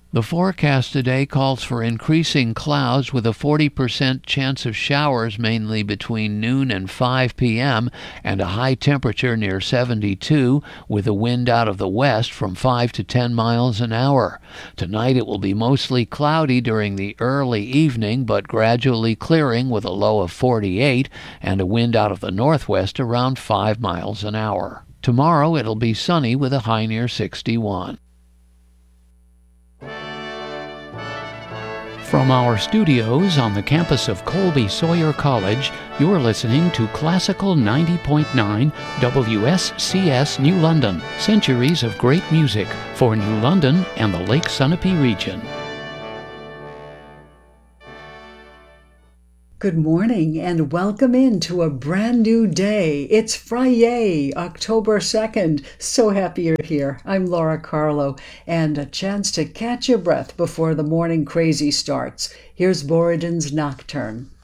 The forecast today calls for increasing clouds with a 40% chance of showers mainly between noon and 5 p.m. and a high temperature near 72 with a wind out of the west from 5 to 10 miles an hour. Tonight it will be mostly cloudy during the early evening but gradually clearing with a low of 48 and a wind out of the northwest around 5 miles an hour. Tomorrow it'll be sunny with a high near 61. From our studios on the campus of Colby Sawyer College, you're listening to Classical 90.9 WSCS New London, centuries of great music for New London and the Lake Sunapee region. Good morning and welcome into a brand new day. It's Friday, October 2nd. So happy you're here. I'm Laura Carlo, and a chance to catch your breath before the morning crazy starts. Here's Borodin's Nocturne.